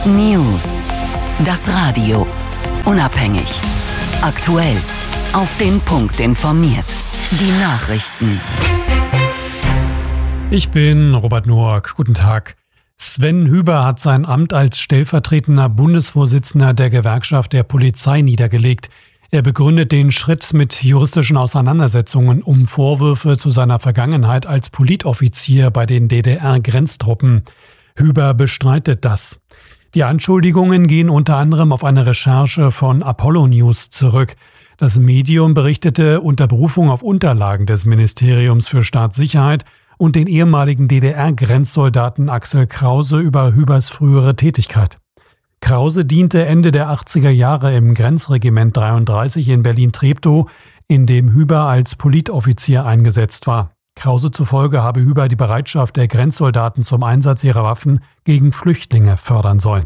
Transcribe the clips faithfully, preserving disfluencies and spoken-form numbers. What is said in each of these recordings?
News. Das Radio. Unabhängig. Aktuell. Auf den Punkt informiert. Die Nachrichten. Ich bin Robert Noack. Guten Tag. Sven Hüber hat sein Amt als stellvertretender Bundesvorsitzender der Gewerkschaft der Polizei niedergelegt. Er begründet den Schritt mit juristischen Auseinandersetzungen um Vorwürfe zu seiner Vergangenheit als Politoffizier bei den D D R-Grenztruppen. Hüber bestreitet das. Die Anschuldigungen gehen unter anderem auf eine Recherche von Apollo News zurück. Das Medium berichtete unter Berufung auf Unterlagen des Ministeriums für Staatssicherheit und den ehemaligen D D R-Grenzsoldaten Axel Krause über Hübers frühere Tätigkeit. Krause diente Ende der achtziger Jahre im Grenzregiment dreiunddreißig in Berlin-Treptow, in dem Hüber als Politoffizier eingesetzt war. Krause zufolge habe Hüber die Bereitschaft der Grenzsoldaten zum Einsatz ihrer Waffen gegen Flüchtlinge fördern sollen.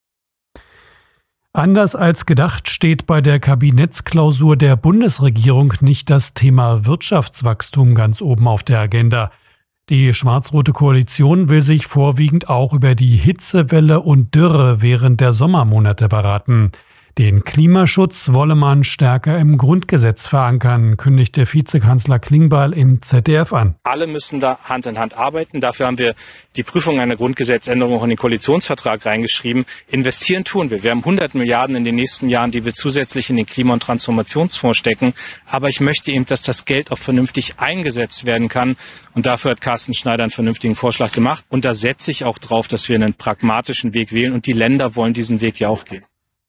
Anders als gedacht steht bei der Kabinettsklausur der Bundesregierung nicht das Thema Wirtschaftswachstum ganz oben auf der Agenda. Die schwarz-rote Koalition will sich vorwiegend auch über die Hitzewelle und Dürre während der Sommermonate beraten. Den Klimaschutz wolle man stärker im Grundgesetz verankern, kündigte Vizekanzler Klingbeil im Z D F an. Alle müssen da Hand in Hand arbeiten. Dafür haben wir die Prüfung einer Grundgesetzänderung auch in den Koalitionsvertrag reingeschrieben. Investieren tun wir. Wir haben hundert Milliarden in den nächsten Jahren, die wir zusätzlich in den Klima- und Transformationsfonds stecken. Aber ich möchte eben, dass das Geld auch vernünftig eingesetzt werden kann. Und dafür hat Carsten Schneider einen vernünftigen Vorschlag gemacht. Und da setze ich auch drauf, dass wir einen pragmatischen Weg wählen. Und die Länder wollen diesen Weg ja auch gehen.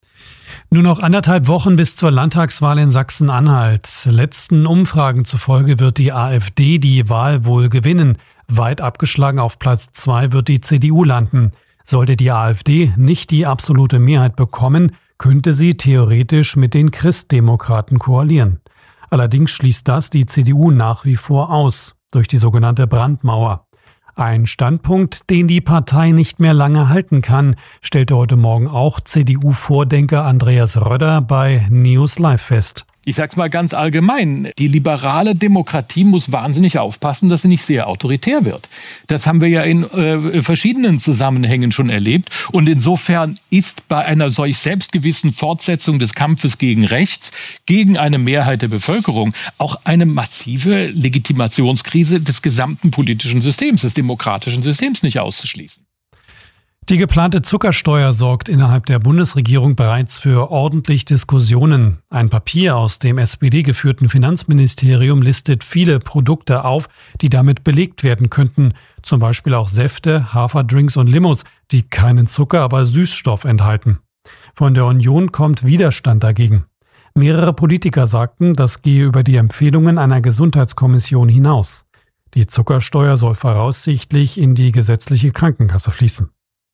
Nur noch anderthalb Wochen bis zur Landtagswahl in Sachsen-Anhalt. Letzten Umfragen zufolge wird die AfD die Wahl wohl gewinnen. Weit abgeschlagen auf Platz zwei wird die C D U landen. Sollte die AfD nicht die absolute Mehrheit bekommen, könnte sie theoretisch mit den Christdemokraten koalieren. Allerdings schließt das die C D U nach wie vor aus, durch die sogenannte Brandmauer. Ein Standpunkt, den die Partei nicht mehr lange halten kann, stellte heute Morgen auch C D U-Vordenker Andreas Röder bei News Live fest. Ich sag's mal ganz allgemein, die liberale Demokratie muss wahnsinnig aufpassen, dass sie nicht sehr autoritär wird. Das haben wir ja in äh, verschiedenen Zusammenhängen schon erlebt. Und insofern ist bei einer solch selbstgewissen Fortsetzung des Kampfes gegen rechts, gegen eine Mehrheit der Bevölkerung, auch eine massive Legitimationskrise des gesamten politischen Systems, des demokratischen Systems nicht auszuschließen. Die geplante Zuckersteuer sorgt innerhalb der Bundesregierung bereits für ordentlich Diskussionen. Ein Papier aus dem S P D-geführten Finanzministerium listet viele Produkte auf, die damit belegt werden könnten. Zum Beispiel auch Säfte, Haferdrinks und Limos, die keinen Zucker, aber Süßstoff enthalten. Von der Union kommt Widerstand dagegen. Mehrere Politiker sagten, das gehe über die Empfehlungen einer Gesundheitskommission hinaus. Die Zuckersteuer soll voraussichtlich in die gesetzliche Krankenkasse fließen.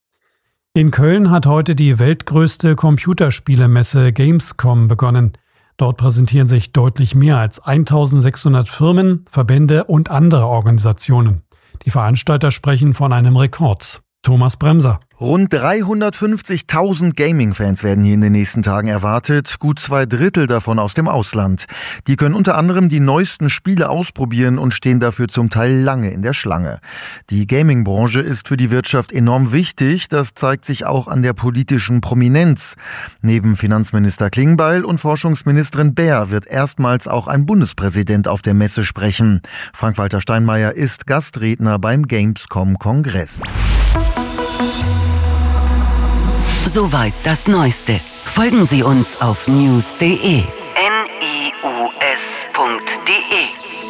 In Köln hat heute die weltgrößte Computerspielemesse Gamescom begonnen. Dort präsentieren sich deutlich mehr als eintausendsechshundert Firmen, Verbände und andere Organisationen. Die Veranstalter sprechen von einem Rekord. Thomas Bremser. Rund dreihundertfünfzigtausend Gaming-Fans werden hier in den nächsten Tagen erwartet, gut zwei Drittel davon aus dem Ausland. Die können unter anderem die neuesten Spiele ausprobieren und stehen dafür zum Teil lange in der Schlange. Die Gaming-Branche ist für die Wirtschaft enorm wichtig, das zeigt sich auch an der politischen Prominenz. Neben Finanzminister Klingbeil und Forschungsministerin Baer wird erstmals auch ein Bundespräsident auf der Messe sprechen. Frank-Walter Steinmeier ist Gastredner beim Gamescom-Kongress. Soweit das Neueste. Folgen Sie uns auf news punkt de. N I U S punkt de.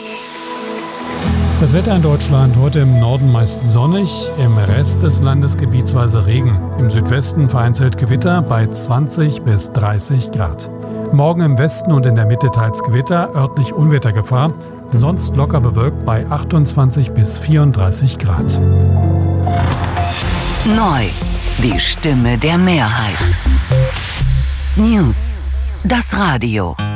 Das Wetter in Deutschland heute im Norden meist sonnig, im Rest des Landes gebietsweise Regen. Im Südwesten vereinzelt Gewitter bei zwanzig bis dreißig Grad. Morgen im Westen und in der Mitte teils Gewitter, örtlich Unwettergefahr. Sonst locker bewölkt bei achtundzwanzig bis vierunddreißig Grad. Neu. Die Stimme der Mehrheit. News. Das Radio.